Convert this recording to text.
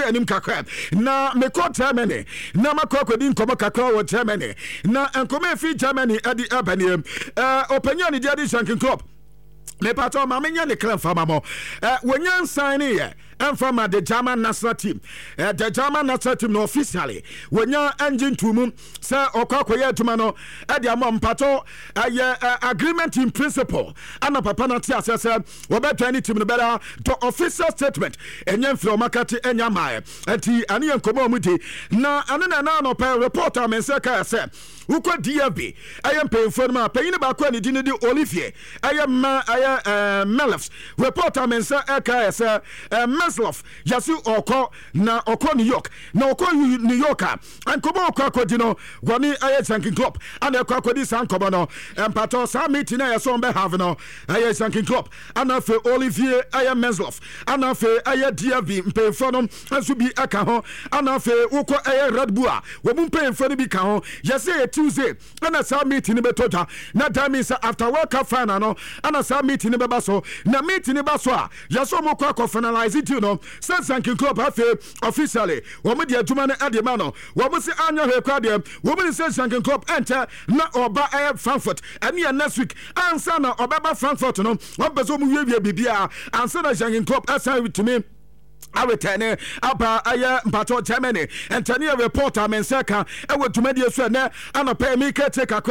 anim kakra na me ko Germany na makokodi nkomo kakra wo Germany na nkomo fi Germany adi abani opinion di adi Shanking Club me pato ma menye ne kran fama mo wonyan sign ye from the German national team. The German national team no officially wonya engine to mum say okokoye tumano e dia mom pato agreement in principle ana papa na tia say obeto any team no better to official statement enye from makati enya mae enti ane enkomo omudi na ane na no pe reporter men say ka say uko DFB ayem payfo ma payine ba ko ani di Olivier ayem Melefs reporter men say ka say Meslof Yasu Oko na Oko New York na Oko New Yorker and Kobo Kwakodino Wani Aye Shanking Club and Kwakodi San Kobono and Pato Sam meeting I saw be have no Aye Shanking Club and afe Olivier Aye Meslof and afe Aye DFB Mpefonum Asubi Akaho and afe Uko Aye Red Bua Wobum pay for the Bikaho Yase Tuesday and a Sam meeting Betoja na Damis after World Cup final no and a Sam meeting Babaso na meeting Baswa Yaso Moko finalize it you know Shanking Club officially woman the adwuma na ade ma no woman say anya hwekwa de woman say Shanking Club enter na oba Frankfurt and next week answer na obaba Frankfurt no one person mu wie bibia answer na Shanking Club assign to me I return apa aya mpato Germany and tell reporter men seka e wotumadi so na ana pay me take